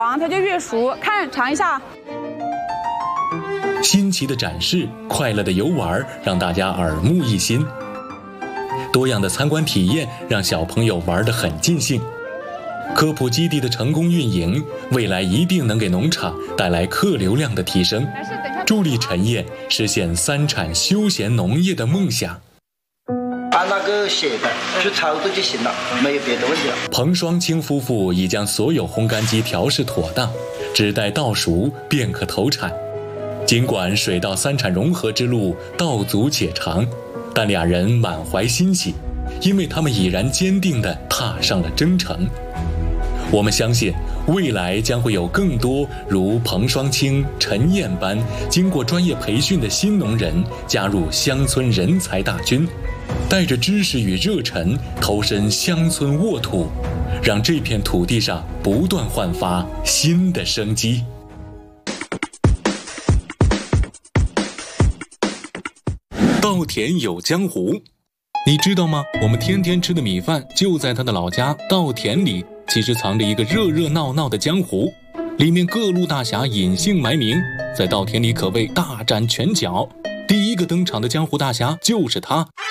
它就越熟，看尝一下。 新奇的展示，快乐的游玩，让大家耳目一新。多样的参观体验让小朋友玩得很尽兴。科普基地的成功运营，未来一定能给农场带来客流量的提升，助力陈燕实现3产休闲农业的梦想。 按那个写的去操作就行了，没有别的问题了。 彭双清夫妇已将所有烘干机调试妥当，只待倒熟便可投产。尽管水稻3产融合之路道阻且长，但俩人满怀欣喜，因为他们已然坚定地踏上了征程。我们相信，未来将会有更多如彭双清、陈燕般经过专业培训的新农人加入乡村人才大军，带着知识与热忱投身乡村沃土，让这片土地上不断焕发新的生机。稻田有江湖，你知道吗？我们天天吃的米饭就在他的老家稻田里，其实藏着一个热热闹闹的江湖，里面各路大侠隐姓埋名，在稻田里可谓大展拳脚。第一个登场的江湖大侠就是他，